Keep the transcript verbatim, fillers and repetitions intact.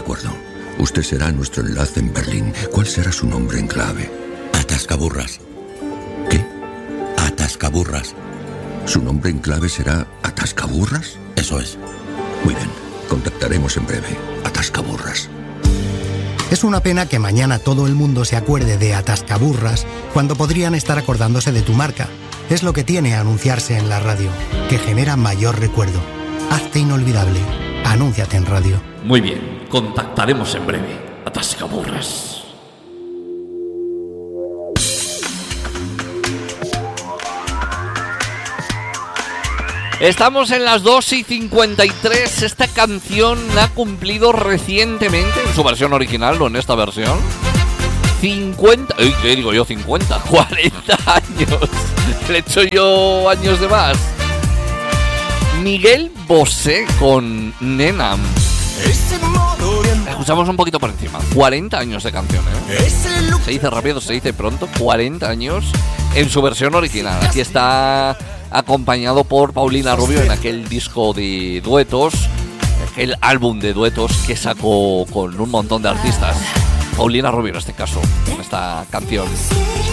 acuerdo. Usted será nuestro enlace en Berlín. ¿Cuál será su nombre en clave? Atascaburras. ¿Qué? Atascaburras. ¿Su nombre en clave será Atascaburras? Eso es. Muy bien. Contactaremos en breve. Atascaburras. Es una pena que mañana todo el mundo se acuerde de Atascaburras cuando podrían estar acordándose de tu marca. Es lo que tiene anunciarse en la radio, que genera mayor recuerdo. Hazte inolvidable. Anúnciate en radio. Muy bien, contactaremos en breve. Atascaburras. Estamos en las dos y cincuenta y tres. Esta canción ha cumplido recientemente, en su versión original, no en esta versión, cincuenta... Uy, ¿qué digo yo? cincuenta, cuarenta años. Le echo yo años de más. Miguel Bosé con Nena. Escuchamos un poquito por encima. cuarenta años de canción, ¿eh? Se dice rápido, se dice pronto. cuarenta años en su versión original. Aquí está acompañado por Paulina Rubio en aquel disco de duetos, aquel álbum de duetos que sacó con un montón de artistas. Paulina Rubio en este caso, en esta canción.